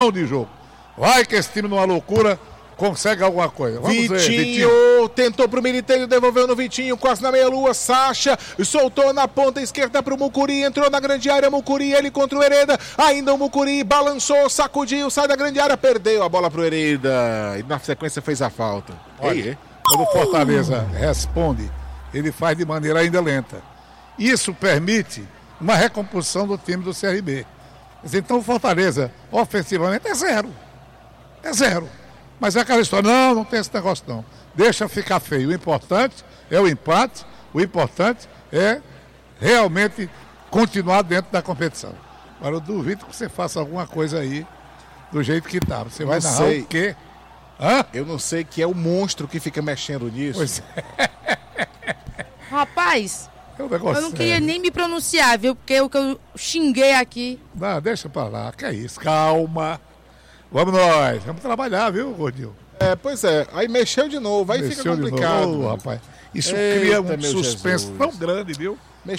bom de jogo. Vai que esse time numa loucura consegue alguma coisa. Vamos ver, Vitinho tentou pro Militelho, devolveu no Vitinho, quase na meia-lua. Sacha soltou na ponta esquerda pro Mucuri, entrou na grande área. Mucuri, ele contra o Hereda. Ainda o Mucuri balançou, sacudiu, sai da grande área, perdeu a bola pro Hereda. E na sequência fez a falta. Olha, quando o Fortaleza responde, ele faz de maneira ainda lenta. Isso permite uma recomposição do time do CRB. Então o Fortaleza, ofensivamente, é zero. É zero. Mas é aquela história, não tem esse negócio não. Deixa ficar feio. O importante é o empate, o importante é realmente continuar dentro da competição. Agora eu duvido que você faça alguma coisa aí do jeito que tá. Você vai narrar o quê? Hã? Eu não sei que é o monstro que fica mexendo nisso. Pois é. Rapaz, é um eu não queria nem me pronunciar, viu? Porque o que eu xinguei aqui... Não, deixa pra lá, que é isso, calma. Vamos nós, vamos trabalhar, viu, Gordinho? Pois é, aí mexeu de novo, aí fica complicado. Novo. Rapaz. Isso cria um suspense tão grande, viu?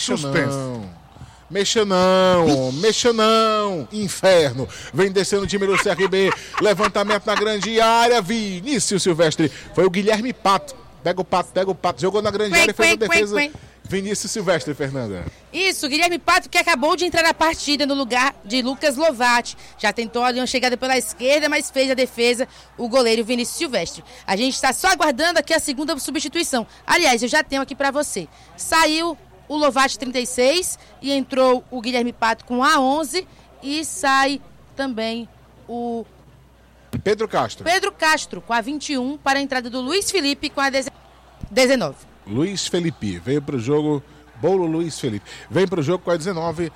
Mexa não, inferno. Vem descendo o time do CRB, levantamento na grande área, Vinícius Silvestre. Foi o Guilherme Pato, pega o Pato, jogou na grande área e fez a defesa. Vinícius Silvestre, Fernanda. Isso, Guilherme Pato, que acabou de entrar na partida no lugar de Lucas Lovati. Já tentou ali uma chegada pela esquerda, mas fez a defesa o goleiro Vinícius Silvestre. A gente está só aguardando aqui a segunda substituição. Aliás, eu já tenho aqui para você. Saiu o Lovati 36 e entrou o Guilherme Pato com a 11 e sai também o Pedro Castro com a 21 para a entrada do Luiz Felipe com a 19. Luiz Felipe veio para o jogo, Bolo Luiz Felipe vem para o jogo com a 19,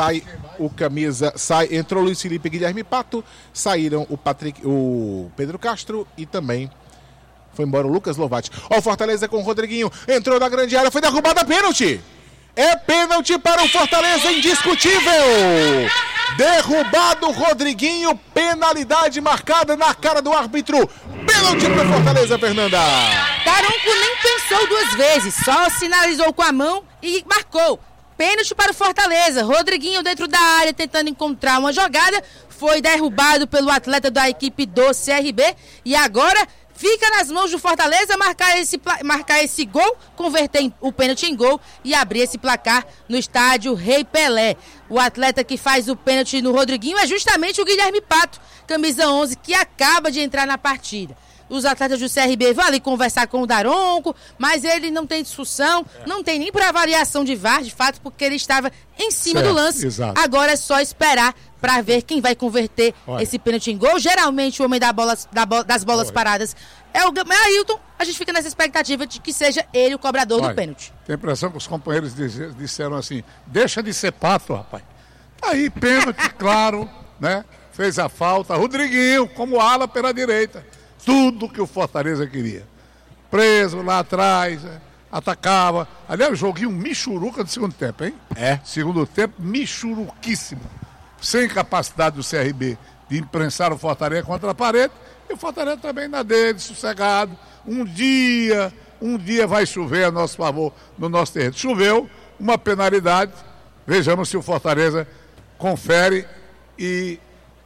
entrou Luiz Felipe e Guilherme Pato, saíram o Pedro Castro e também foi embora o Lucas Lovati. Ó, o Fortaleza com o Rodriguinho, entrou na grande área, foi derrubada, pênalti! É pênalti para o Fortaleza, indiscutível! Derrubado o Rodriguinho, penalidade marcada na cara do árbitro. Pênalti para o Fortaleza, Fernanda. Daronco nem pensou duas vezes, só sinalizou com a mão e marcou. Pênalti para o Fortaleza. Rodriguinho dentro da área tentando encontrar uma jogada, foi derrubado pelo atleta da equipe do CRB e agora fica nas mãos do Fortaleza marcar esse gol, converter o pênalti em gol e abrir esse placar no estádio Rei Pelé. O atleta que faz o pênalti no Rodriguinho é justamente o Guilherme Pato, camisa 11, que acaba de entrar na partida. Os atletas do CRB vão ali conversar com o Daronco, mas ele não tem discussão, não tem nem para avaliação de VAR, de fato, porque ele estava em cima do lance. Exato. Agora é só esperar para ver quem vai converter esse pênalti em gol. Geralmente o homem das bolas paradas é o Ailton. A gente fica nessa expectativa de que seja ele o cobrador do pênalti. Tem a impressão que os companheiros disseram assim, deixa de ser pato, rapaz. Tá aí, pênalti, claro, né? Fez a falta. Rodriguinho, como ala pela direita. Tudo que o Fortaleza queria. Preso lá atrás, atacava. Aliás, o joguinho michuruca do segundo tempo, hein? Segundo tempo, michuruquíssimo. Sem capacidade do CRB de imprensar o Fortaleza contra a parede. E o Fortaleza também na dele, sossegado. Um dia vai chover a nosso favor no nosso terreno. Choveu, uma penalidade. Vejamos se o Fortaleza confere e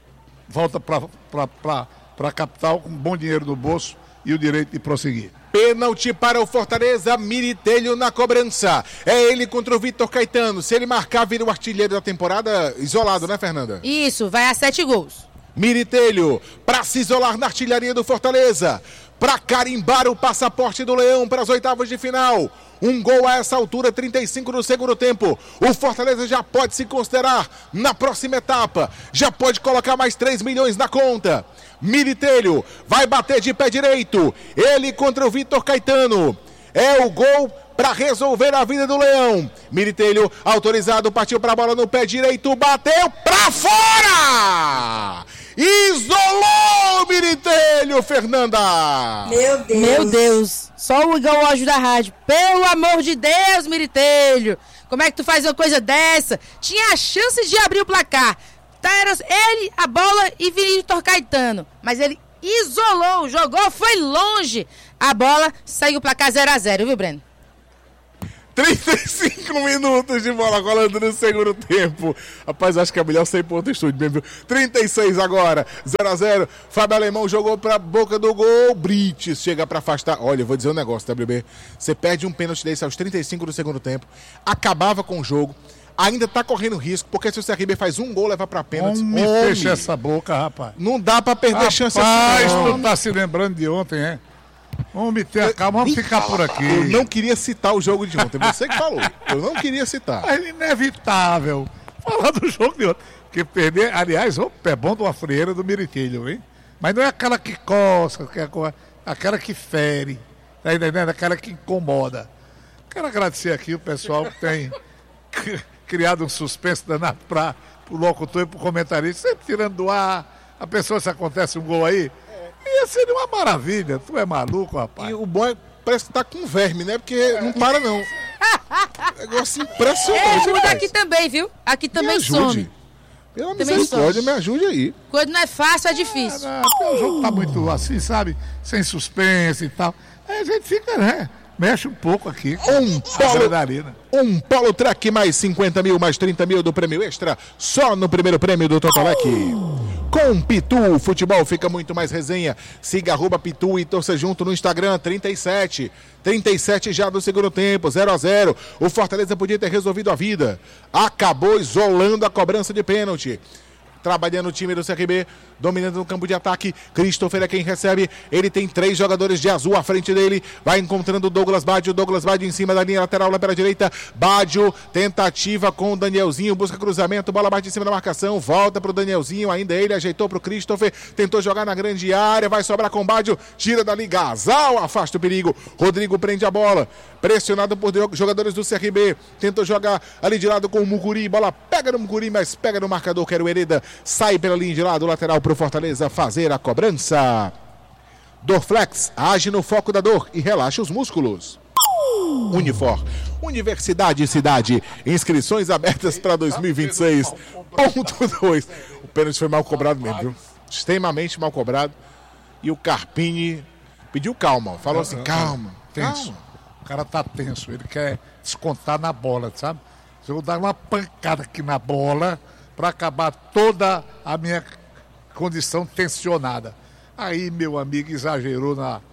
volta para a capital com bom dinheiro no bolso e o direito de prosseguir. Pênalti para o Fortaleza, Militelho na cobrança. É ele contra o Vitor Caetano. Se ele marcar, vira o artilheiro da temporada, isolado, né, Fernanda? Isso, vai a 7 gols. Militelho, para se isolar na artilharia do Fortaleza, para carimbar o passaporte do Leão para as oitavas de final. Um gol a essa altura, 35 no segundo tempo. O Fortaleza já pode se considerar na próxima etapa. Já pode colocar mais 3 milhões na conta. Militelho vai bater de pé direito. Ele contra o Vitor Caetano. É o gol para resolver a vida do Leão. Militelho autorizado, partiu para a bola no pé direito, bateu para fora! Isolou o Militelho, Fernanda! Meu Deus! Só o igual áudio da rádio. Pelo amor de Deus, Militelho! Como é que tu faz uma coisa dessa? Tinha a chance de abrir o placar. Tá, era ele, a bola e Vitor Caetano. Mas ele isolou, jogou, foi longe. A bola saiu o placar 0-0, viu, Breno? 35 minutos de bola rolando no segundo tempo. Rapaz, acho que é melhor sair pro outro estúdio mesmo. 36 agora, 0-0. Fábio Alemão jogou pra boca do gol. Brites chega pra afastar. Olha, eu vou dizer um negócio, WB. Você perde um pênalti desse aos 35 do segundo tempo. Acabava com o jogo. Ainda tá correndo risco, porque se o CRB faz um gol, leva pra pênalti. Fecha essa boca, rapaz. Não dá pra perder chance assim. Rapaz, tu tá se lembrando de ontem, é? Vamos meter a calma, vamos ficar por aqui. Eu não queria citar o jogo de ontem, você que falou. Eu não queria citar. Mas é inevitável falar do jogo de ontem. Porque perder, aliás, é bom de uma freira do Miritilho, hein? Mas não é aquela que coça, aquela que fere, tá entendendo? Aquela que incomoda. Quero agradecer aqui o pessoal que tem criado um suspense danado para o locutor e para o comentarista, sempre tirando do ar. A pessoa, se acontece um gol aí, ia ser uma maravilha. Tu é maluco, rapaz. E o bom é, parece que tá com verme, né? Porque não para, não. Negócio impressionante. Muda aqui também, viu? Aqui também some. Pela misericórdia, me ajude aí. Quando não é fácil, é difícil. O jogo tá muito assim, sabe? Sem suspense e tal. Aí a gente fica, né? Mexe um pouco aqui. Um Polo Track mais 50 mil, mais 30 mil do prêmio extra. Só no primeiro prêmio do Totalec. Com Pitu, o futebol fica muito mais resenha. Siga @Pitu e torça junto no Instagram. 37 já do segundo tempo, 0-0. O Fortaleza podia ter resolvido a vida. Acabou isolando a cobrança de pênalti. Trabalhando o time do CRB, dominando no campo de ataque. Christopher é quem recebe. Ele tem 3 jogadores de azul à frente dele. Vai encontrando o Douglas Baggio. Douglas Baggio em cima da linha lateral lá pela direita. Baggio, tentativa com o Danielzinho. Busca cruzamento. Bola bate em cima da marcação. Volta pro Danielzinho. Ainda ele ajeitou pro Christopher. Tentou jogar na grande área. Vai sobrar com o Baggio. Tira dali. Gasal afasta o perigo. Rodrigo prende a bola. Pressionado por jogadores do CRB. Tentou jogar ali de lado com o Mucuri. Bola pega no Mucuri, mas pega no marcador, que era o Hereda. Sai pela linha de lado, lateral para o Fortaleza fazer a cobrança. Dorflex, age no foco da dor e relaxa os músculos. Unifor, Universidade e Cidade, inscrições abertas para 2026. Ponto 2. O pênalti foi mal cobrado mesmo, viu? Extremamente mal cobrado. E o Carpini pediu calma, falou assim, calma. Tenso. O cara tá tenso, ele quer descontar na bola, sabe? Eu vou dar uma pancada aqui na bola para acabar toda a minha condição tensionada. Aí, meu amigo, exagerou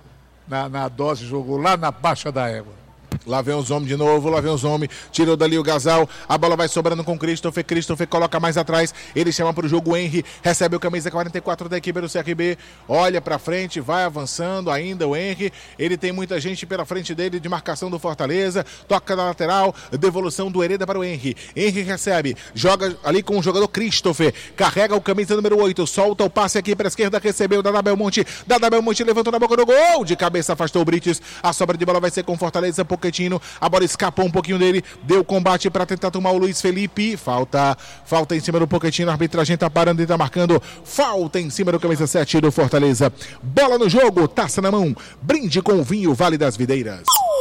na dose, jogou lá na baixa da égua. Lá vem os homens de novo, lá vem os homens. Tirou dali o Gasal. A bola vai sobrando com o Christopher. Christopher coloca mais atrás. Ele chama para o jogo o Henry. Recebe o camisa 44 da equipe do CRB. Olha para frente, vai avançando ainda o Henry. Ele tem muita gente pela frente dele de marcação do Fortaleza. Toca na lateral. Devolução do Hereda para o Henry. Henry recebe. Joga ali com o jogador Christopher. Carrega o camisa número 8. Solta o passe aqui para a esquerda. Recebeu Dada Belmonte. Dada Belmonte levantou na boca do gol. De cabeça afastou o Brites. A sobra de bola vai ser com Fortaleza. Pochettino. A bola escapou um pouquinho dele, deu combate para tentar tomar o Luiz Felipe. Falta em cima do Pochettino. A arbitragem tá parando e tá marcando falta em cima do camisa 7 do Fortaleza. Bola no jogo, taça na mão. Brinde com o vinho Vale das Videiras.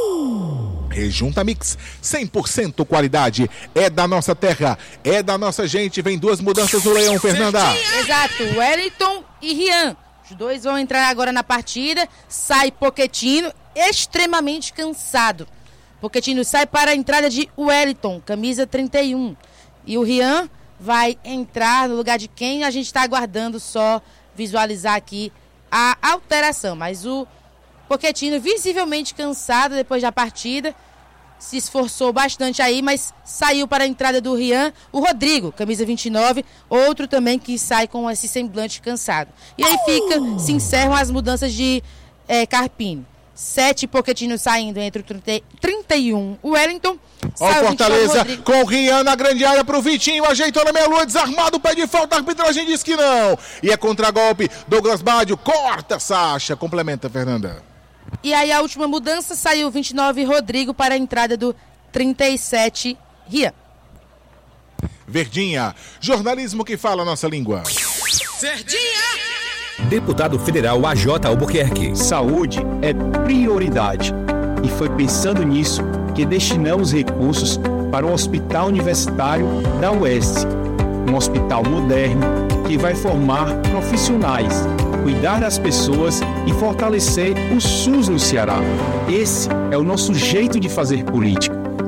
Rejunta Mix, 100% qualidade, é da nossa terra, é da nossa gente. Vem 2 mudanças no Leão, Fernanda. Exato, Wellington e Rian. Os dois vão entrar agora na partida. Sai Pochettino, extremamente cansado. Pochettino sai para a entrada de Wellington, camisa 31. E o Rian vai entrar no lugar de quem? A gente está aguardando só visualizar aqui a alteração. Mas o Pochettino, visivelmente cansado depois da partida, se esforçou bastante aí, mas saiu para a entrada do Rian. O Rodrigo, camisa 29, outro também que sai com esse semblante cansado. E aí se encerram as mudanças de Carpini. 7 Pochettino saindo entre o 31 o Wellington. Ó o Fortaleza com o Rian na grande área pro Vitinho, ajeitou na meia-lua, desarmado, pede falta, a arbitragem diz que não. E é contragolpe, Douglas Baggio, corta, Sacha, complementa, Fernanda. E aí a última mudança, saiu o 29 Rodrigo para a entrada do 37 Rian. Verdinha, jornalismo que fala a nossa língua. Verdinha! Deputado Federal AJ Albuquerque. Saúde é prioridade. E foi pensando nisso que destinamos recursos para o Hospital Universitário da UESC. Um hospital moderno que vai formar profissionais, cuidar das pessoas e fortalecer o SUS no Ceará. Esse é o nosso jeito de fazer política.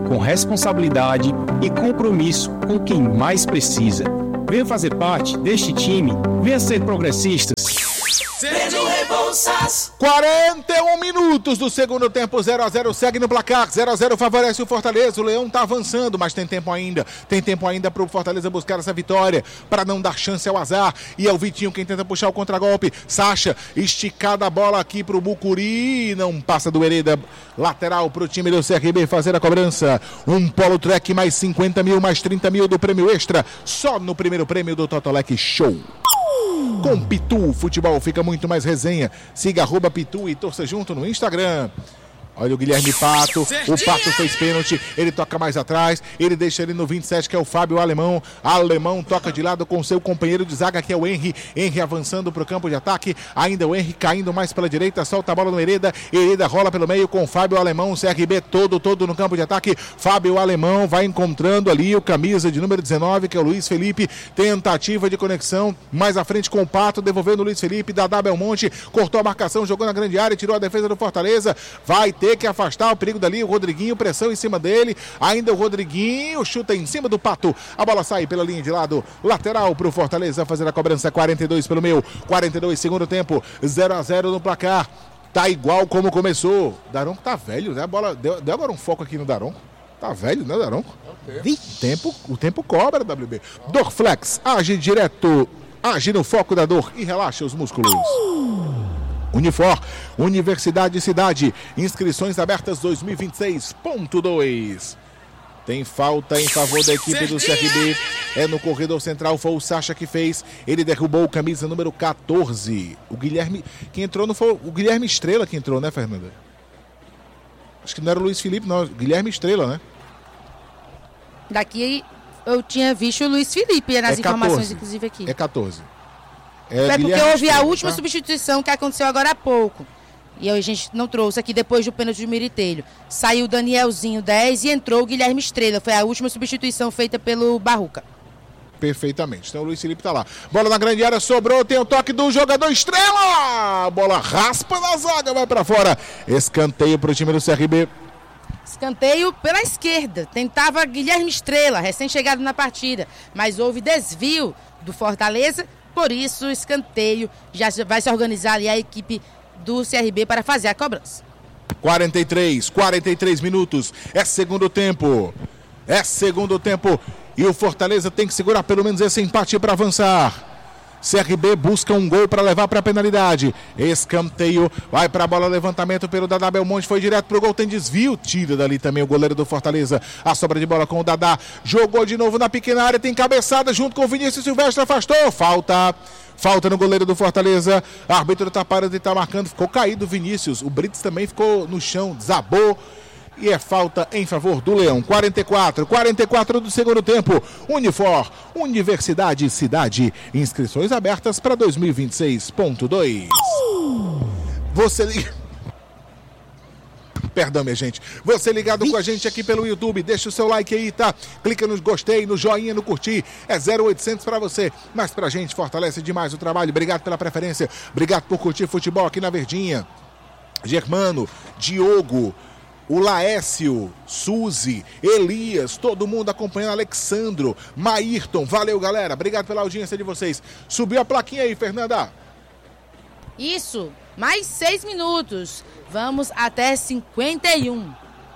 com responsabilidade e compromisso com quem mais precisa. Venha fazer parte deste time, venha ser progressista. Serginho Rebouças. 41 minutos do segundo tempo, 0-0, segue no placar, 0-0 favorece o Fortaleza, o Leão tá avançando, mas tem tempo ainda pro Fortaleza buscar essa vitória, para não dar chance ao azar, e é o Vitinho quem tenta puxar o contragolpe, Sacha, esticada a bola aqui pro Mucuri, não passa do Hereda, lateral pro time do CRB fazer a cobrança, um Polo Trek mais 50 mil, mais 30 mil do prêmio extra, só no primeiro prêmio do Totolec Show. Com Pitu, futebol fica muito mais resenha. Siga @Pitu e torça junto no Instagram. Olha o Guilherme Pato, o Pato fez pênalti, ele toca mais atrás, ele deixa ele no 27, que é o Fábio Alemão. Alemão toca de lado com seu companheiro de zaga, que é o Henry avançando para o campo de ataque, ainda o Henry caindo mais pela direita, solta a bola no Hereda rola pelo meio com o Fábio Alemão, o CRB todo no campo de ataque, Fábio Alemão vai encontrando ali o camisa de número 19, que é o Luiz Felipe, tentativa de conexão, mais à frente com o Pato, devolvendo o Luiz Felipe, Dadá Belmonte, cortou a marcação, jogou na grande área, tirou a defesa do Fortaleza, vai ter que afastar o perigo dali, o Rodriguinho, pressão em cima dele, ainda o Rodriguinho, chuta em cima do Pato, a bola sai pela linha de lado, lateral pro Fortaleza fazer a cobrança, 42 pelo meio, 42 segundo tempo, 0-0 no placar, tá igual como começou, Daronco tá velho, né, a bola, deu agora um foco aqui no Daronco, tá velho, né, Daronco? O tempo cobra, WB. Dorflex, age direto, age no foco da dor e relaxa os músculos. Unifor, Universidade Cidade, inscrições abertas 2026.2. Tem falta em favor da equipe do CRB, é no corredor central, foi o Sacha que fez, ele derrubou o camisa número 14. O Guilherme, quem entrou não foi o Guilherme Estrela que entrou, né, Fernanda? Acho que não era o Luiz Felipe, não, Guilherme Estrela, né? Daqui eu tinha visto o Luiz Felipe nas informações, inclusive aqui. É 14. É porque houve a última substituição que aconteceu agora há pouco. E a gente não trouxe aqui depois do pênalti do Miritelho. Saiu o Danielzinho 10 e entrou o Guilherme Estrela. Foi a última substituição feita pelo Barruca. Perfeitamente. Então o Luiz Felipe tá lá. Bola na grande área, sobrou, tem o toque do jogador Estrela! Bola raspa na zaga, vai pra fora. Escanteio pro time do CRB. Escanteio pela esquerda. Tentava Guilherme Estrela, recém-chegado na partida. Mas houve desvio do Fortaleza. Por isso, o escanteio já vai se organizar ali a equipe do CRB para fazer a cobrança. 43 minutos. É segundo tempo. E o Fortaleza tem que segurar pelo menos esse empate para avançar. CRB busca um gol para levar para a penalidade. Escanteio, vai para a bola, levantamento pelo Dadá Belmonte, foi direto pro gol, tem desvio, tira dali também o goleiro do Fortaleza. A sobra de bola com o Dadá, jogou de novo na pequena área, tem cabeçada junto com o Vinícius Silvestre, afastou, falta no goleiro do Fortaleza. Árbitro tá parando e tá marcando, ficou caído o Vinícius, o Brits também ficou no chão, desabou. E é falta em favor do Leão. 44 do segundo tempo. Unifor, Universidade Cidade. Inscrições abertas para 2026.2. Você liga... Perdão, minha gente. Você ligado com a gente aqui pelo YouTube. Deixa o seu like aí, tá? Clica no gostei, no joinha, no curtir. É 0800 para você. Mas pra gente fortalece demais o trabalho. Obrigado pela preferência. Obrigado por curtir futebol aqui na Verdinha. Germano, Diogo, o Laécio, Suzy, Elias, todo mundo acompanhando, Alexandro, Maírton, valeu galera, obrigado pela audiência de vocês. Subiu a plaquinha aí, Fernanda. Isso, mais 6 minutos, vamos até 51.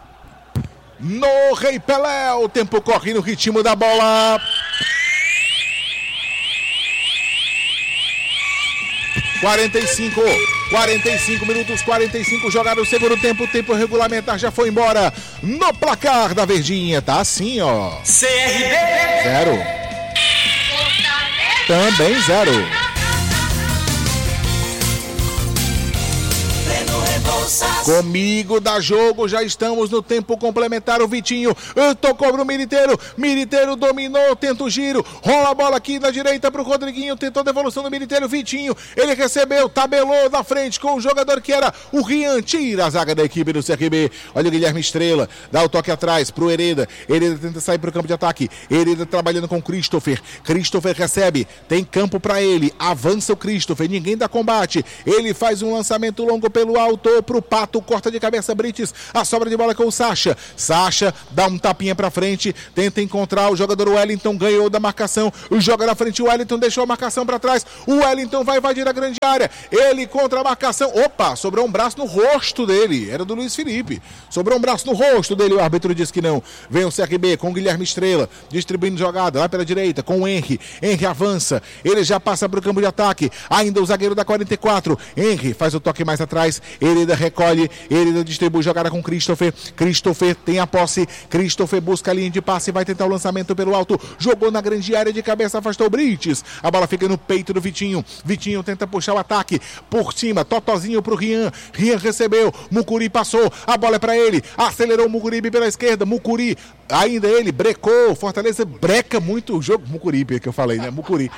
No Rei Pelé, o tempo corre no ritmo da bola. 45 minutos, 45 jogaram o segundo tempo, o tempo regulamentar já foi embora. No placar da Verdinha, tá assim, ó. CRB 0. Também 0. Comigo dá jogo, já estamos no tempo complementar, o Vitinho tocou pro Miriteiro dominou, tenta o giro, rola a bola aqui na direita pro Rodriguinho, tentou a devolução do Miriteiro, Vitinho, ele recebeu, tabelou na frente com o jogador que era o Rian, tira a zaga da equipe do CRB, olha o Guilherme Estrela, dá o toque atrás pro Hereda tenta sair pro campo de ataque, Hereda trabalhando com Christopher recebe, tem campo pra ele, avança o Christopher, ninguém dá combate, ele faz um lançamento longo pelo alto pro Pato, alto, corta de cabeça Brites, a sobra de bola com o Sacha. Sacha dá um tapinha pra frente, tenta encontrar o jogador Wellington, ganhou da marcação, joga na frente o Wellington, deixou a marcação pra trás, o Wellington vai invadir a grande área, ele contra a marcação, opa, sobrou um braço no rosto dele, era do Luiz Felipe, sobrou um braço no rosto dele, o árbitro disse que não. Vem o CRB com o Guilherme Estrela, distribuindo jogada lá pela direita, com o Henry avança, ele já passa pro campo de ataque, ainda o zagueiro da 44, Henry faz o toque mais atrás, Hereda recolhe, Hereda distribui jogada com Christopher tem a posse, Christopher busca a linha de passe, vai tentar o lançamento pelo alto, jogou na grande área de cabeça, afastou o Brites, a bola fica no peito do Vitinho tenta puxar o ataque, por cima, totozinho pro Rian recebeu, Mucuri passou, a bola é pra ele, acelerou o Mucuripe pela esquerda, Mucuri, ainda ele, brecou, Fortaleza breca muito o jogo, Mucuripe que eu falei, né, Mucuri,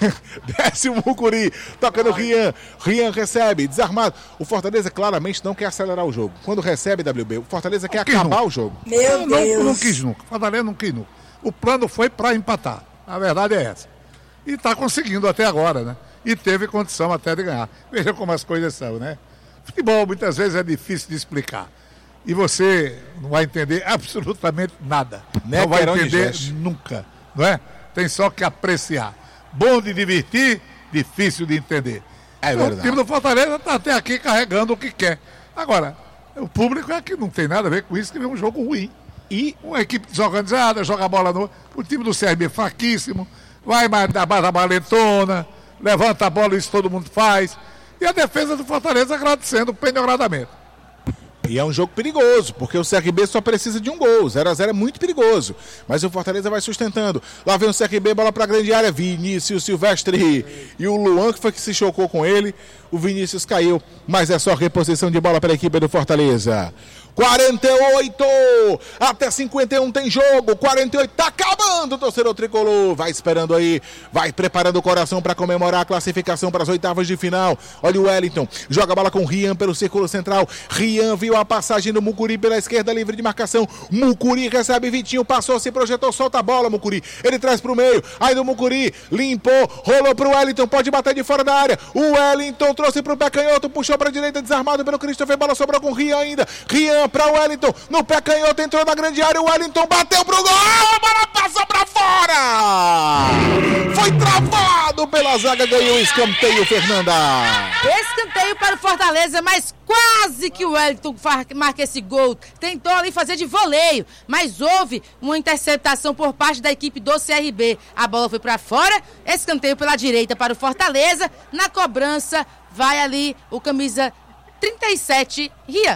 desce o Mucuri, toca no Rian recebe, desarmado, o Fortaleza claramente não quer acelerar o jogo, quando recebe WB, o Fortaleza quer acabar o jogo. Meu Deus! Não quis nunca, o Fortaleza não quis nunca, o plano foi pra empatar, a verdade é essa, e tá conseguindo até agora, né, e teve condição até de ganhar, veja como as coisas são, né, futebol muitas vezes é difícil de explicar. E você não vai entender absolutamente nada. Não vai entender nunca, não é? Tem só que apreciar. Bom de divertir, difícil de entender. É verdade. O time do Fortaleza está até aqui carregando o que quer. Agora, o público é que não tem nada a ver com isso, que vê um jogo ruim. E uma equipe desorganizada, joga a bola no... O time do CRB é fraquíssimo, vai mais da valentona, levanta a bola, isso todo mundo faz. E a defesa do Fortaleza agradecendo penhoradamente. E é um jogo perigoso, porque o CRB só precisa de um gol. 0-0 é muito perigoso. Mas o Fortaleza vai sustentando. Lá vem o CRB, bola para a grande área. Vinícius Silvestre e o Luan, que foi que se chocou com ele. O Vinícius caiu, mas é só reposição de bola para a equipe do Fortaleza. 48, até 51 tem jogo, 48, tá acabando o torcedor tricolor, vai esperando aí, vai preparando o coração para comemorar a classificação para as oitavas de final. Olha o Wellington, joga a bola com o Rian pelo círculo central, Rian viu a passagem do Mucuri pela esquerda, livre de marcação, Mucuri recebe Vitinho, passou, se projetou, solta a bola Mucuri, ele traz pro meio, aí do Mucuri, limpou, rolou pro Wellington, pode bater de fora da área, o Wellington trouxe pro pé canhoto, puxou pra direita, desarmado pelo Christopher, bola sobrou com o Rian ainda, Rian para o Wellington, no pé canhoto, entrou na grande área, o Wellington bateu pro gol, a bola passa pra fora! Foi travado pela zaga, ganhou o escanteio, Fernanda! Escanteio para o Fortaleza, mas quase que o Wellington marca esse gol. Tentou ali fazer de voleio, mas houve uma interceptação por parte da equipe do CRB. A bola foi para fora, escanteio pela direita para o Fortaleza. Na cobrança, vai ali o camisa 37,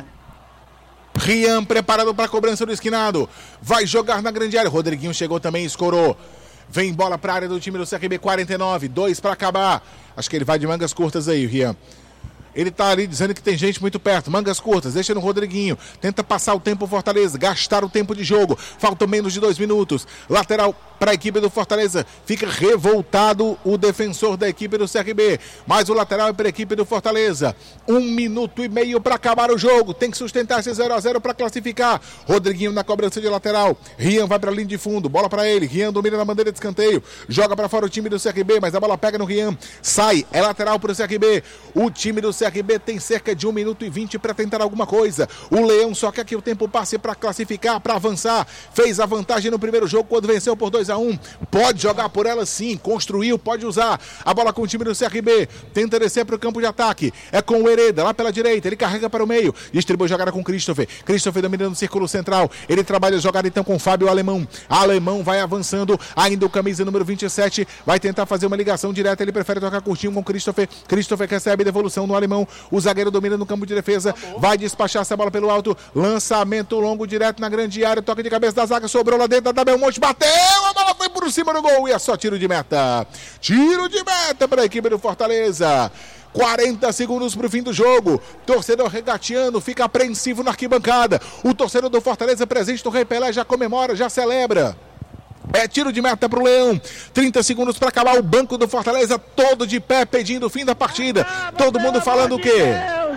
Rian preparado para a cobrança do esquinado. Vai jogar na grande área. Rodriguinho chegou também, escorou. Vem bola para a área do time do CRB, 49, 2 para acabar. Acho que ele vai de mangas curtas aí, Rian. Ele tá ali dizendo que tem gente muito perto. Mangas curtas, deixa no Rodriguinho. Tenta passar o tempo Fortaleza, gastar o tempo de jogo. Faltam menos de 2 minutos. Lateral para a equipe do Fortaleza. Fica revoltado o defensor da equipe do CRB. Mas o lateral é para a equipe do Fortaleza. 1 minuto e meio para acabar o jogo. Tem que sustentar esse 0-0 para classificar. Rodriguinho na cobrança de lateral. Rian vai para a linha de fundo. Bola para ele. Rian domina na bandeira de escanteio. Joga para fora o time do CRB, mas a bola pega no Rian. Sai. É lateral para o CRB. O time do CRB tem cerca de 1 minuto e 20 para tentar alguma coisa. O Leão só quer que o tempo passe para classificar, para avançar. Fez a vantagem no primeiro jogo quando venceu por 2-1. Pode jogar por ela sim, construiu, pode usar. A bola com o time do CRB. Tenta descer para o campo de ataque. É com o Hereda lá pela direita. Ele carrega para o meio. Distribui jogada com o Christopher. Christopher dominando o círculo central. Ele trabalha a jogada então com o Fábio Alemão. Alemão vai avançando. Ainda o camisa número 27. Vai tentar fazer uma ligação direta. Ele prefere tocar curtinho com o Christopher. Christopher recebe devolução no Alemão. O zagueiro domina no campo de defesa, vai despachar essa bola pelo alto, lançamento longo direto na grande área, toque de cabeça da zaga, sobrou lá dentro da Belmonte, bateu, a bola foi por cima do gol e é só tiro de meta para a equipe do Fortaleza. 40 segundos para o fim do jogo, torcedor regateando, fica apreensivo na arquibancada, o torcedor do Fortaleza presente no Rei Pelé já comemora, já celebra. É tiro de meta pro Leão. 30 segundos para acabar, o banco do Fortaleza todo de pé pedindo o fim da partida. Todo mundo falando o quê?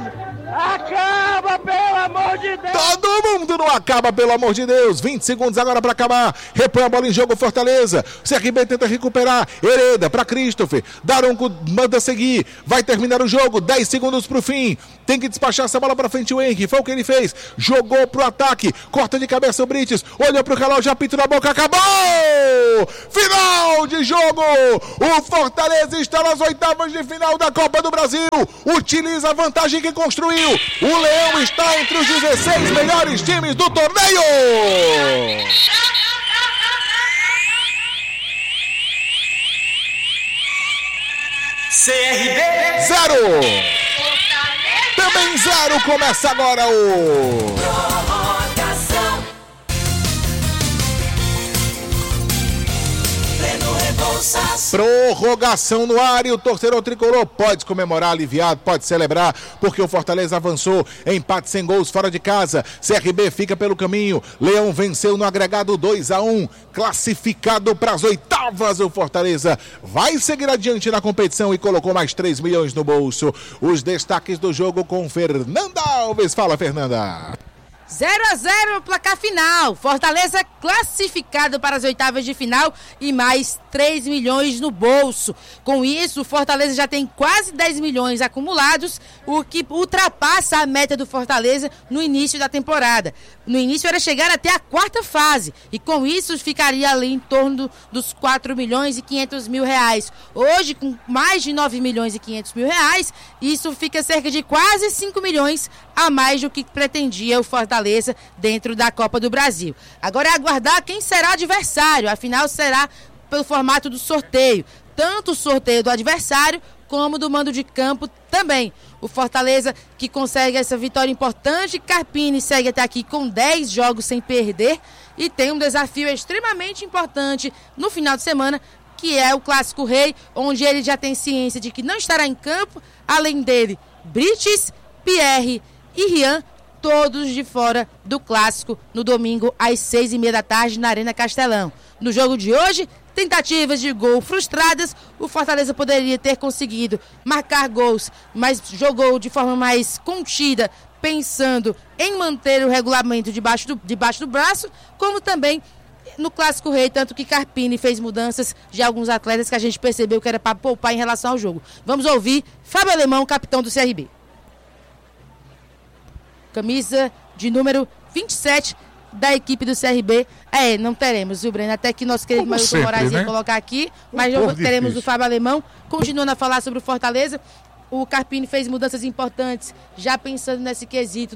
Acaba, pelo amor de Deus! Todo mundo não acaba, pelo amor de Deus. 20 segundos agora para acabar. Repõe a bola em jogo, Fortaleza. CRB tenta recuperar. Hereda para Christopher. Daronco manda seguir. Vai terminar o jogo. 10 segundos pro fim. Tem que despachar essa bola para frente o Henrique. Foi o que ele fez. Jogou pro ataque. Corta de cabeça o Brites. Olhou pro relógio, apito na boca. Acabou! Final de jogo. O Fortaleza está nas oitavas de final da Copa do Brasil. Utiliza a vantagem que construiu. O Leão está entre os 16 melhores times do torneio. CRB 0. Também 0. Começa agora o Prorrogação. Pleno Rebouças. Prorrogação no ar e o torcedor tricolor pode comemorar aliviado, pode celebrar, porque o Fortaleza avançou, empate sem gols fora de casa. CRB fica pelo caminho. Leão venceu no agregado 2-1, classificado para as oitavas. O Fortaleza vai seguir adiante na competição e colocou mais 3 milhões no bolso. Os destaques do jogo com Fernanda Alves. Fala, Fernanda. 0-0 placar final. Fortaleza classificado para as oitavas de final e mais 3 milhões no bolso. Com isso, o Fortaleza já tem quase 10 milhões acumulados, o que ultrapassa a meta do Fortaleza no início da temporada. No início era chegar até a quarta fase e com isso ficaria ali em torno dos 4 milhões e 500 mil reais. Hoje, com mais de 9 milhões e 500 mil reais, isso fica cerca de quase 5 milhões a mais do que pretendia o Fortaleza dentro da Copa do Brasil. Agora é aguardar quem será o adversário, afinal será pelo formato do sorteio, tanto o sorteio do adversário como do mando de campo também. O Fortaleza que consegue essa vitória importante, Carpini segue até aqui com 10 jogos sem perder e tem um desafio extremamente importante no final de semana, que é o Clássico Rei, onde ele já tem ciência de que não estará em campo, além dele, Brites, Pierre e Rian, todos de fora do Clássico no domingo às 6h30 da tarde na Arena Castelão. No jogo de hoje, tentativas de gol frustradas, o Fortaleza poderia ter conseguido marcar gols, mas jogou de forma mais contida, pensando em manter o regulamento debaixo do braço, como também no Clássico Rei, tanto que Carpini fez mudanças de alguns atletas que a gente percebeu que era para poupar em relação ao jogo. Vamos ouvir Fábio Alemão, capitão do CRB. Camisa de número 27 da equipe do CRB. Não teremos, viu, Breno? Até que nosso querido Mailton Moraes ia colocar aqui, mas teremos o Fábio Alemão. Continuando a falar sobre o Fortaleza, o Carpini fez mudanças importantes, já pensando nesse quesito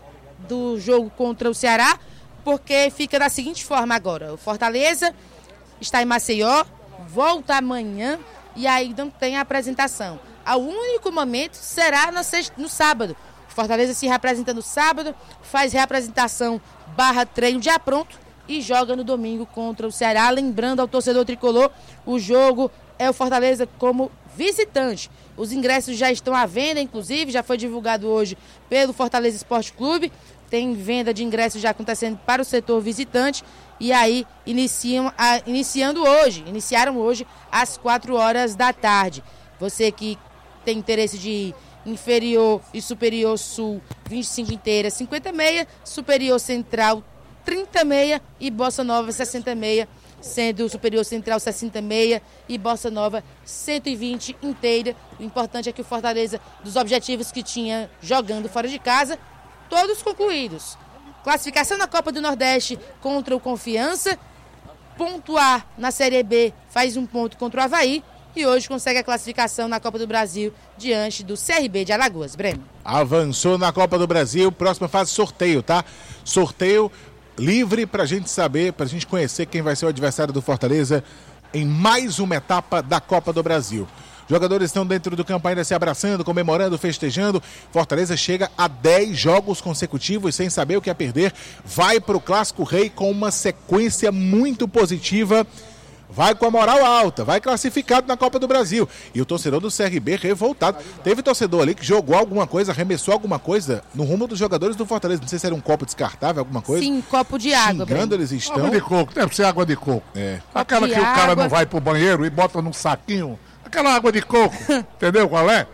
do jogo contra o Ceará, porque fica da seguinte forma agora: o Fortaleza está em Maceió, volta amanhã e aí não tem a apresentação. O único momento será no sábado. Fortaleza se reapresenta no sábado, faz reapresentação /treino já pronto e joga no domingo contra o Ceará. Lembrando ao torcedor tricolor, o jogo é o Fortaleza como visitante. Os ingressos já estão à venda, inclusive, já foi divulgado hoje pelo Fortaleza Esporte Clube. Tem venda de ingressos já acontecendo para o setor visitante e aí iniciaram hoje às 4h da tarde. Você que tem interesse de inferior e superior sul, 25 inteira, 50,6, superior central, 30,6 e bossa nova, 60,6, sendo superior central 60,6 e bossa nova 120 inteira. O importante é que o Fortaleza, dos objetivos que tinha jogando fora de casa, todos concluídos. Classificação na Copa do Nordeste contra o Confiança, pontuar na Série B, faz um ponto contra o Avaí, e hoje consegue a classificação na Copa do Brasil diante do CRB de Alagoas. Breno. Avançou na Copa do Brasil, próxima fase sorteio, tá? Sorteio livre pra gente saber, pra gente conhecer quem vai ser o adversário do Fortaleza em mais uma etapa da Copa do Brasil. Jogadores estão dentro do campo ainda se abraçando, comemorando, festejando. Fortaleza chega a 10 jogos consecutivos sem saber o que é perder. Vai pro Clássico Rei com uma sequência muito positiva. Vai com a moral alta, vai classificado na Copa do Brasil. E o torcedor do CRB revoltado. Teve torcedor ali que jogou alguma coisa, arremessou alguma coisa no rumo dos jogadores do Fortaleza. Não sei se era um copo descartável, alguma coisa. Sim, copo de água. Xingando, eles estão. Água de coco, deve ser água de coco. Aquela que o cara não vai pro banheiro e bota num saquinho. Aquela água de coco, entendeu qual é?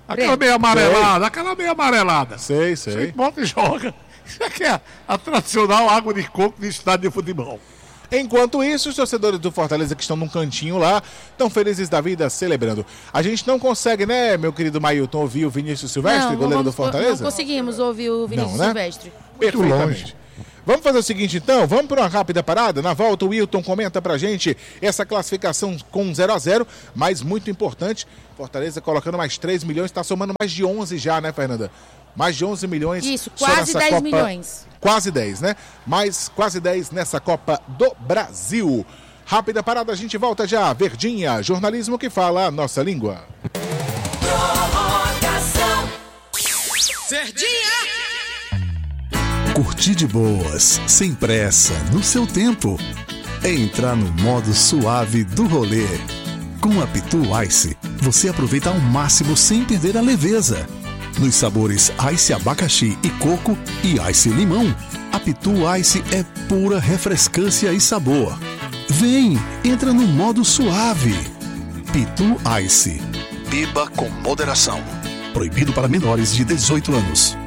Aquela meio amarelada, Sei. Você bota e joga. Isso aqui é a tradicional água de coco de estádio de futebol. Enquanto isso, os torcedores do Fortaleza que estão num cantinho lá, estão felizes da vida, celebrando. A gente não consegue, né, meu querido Mailton, ouvir o Vinícius Silvestre, goleiro do Fortaleza? Não conseguimos ouvir o Vinícius Silvestre. Muito longe. Vamos fazer o seguinte, então, vamos para uma rápida parada. Na volta, o Wilton comenta pra gente essa classificação com 0-0, mas muito importante, Fortaleza colocando mais 3 milhões, está somando mais de 11 já, né, Fernanda? Mais de 11 milhões. Isso, quase 10 Copa, milhões. Quase 10, né? Mais quase 10 nessa Copa do Brasil. Rápida parada, a gente volta já. Verdinha, jornalismo que fala a nossa língua. Prorrogação. Verdinha! Curtir de boas, sem pressa, no seu tempo. É entrar no modo suave do rolê. Com a Pitu Ice, você aproveita ao máximo sem perder a leveza. Nos sabores Ice Abacaxi e Coco e Ice Limão, a Pitu Ice é pura refrescância e sabor. Vem, entra no modo suave. Pitu Ice. Beba com moderação. Proibido para menores de 18 anos.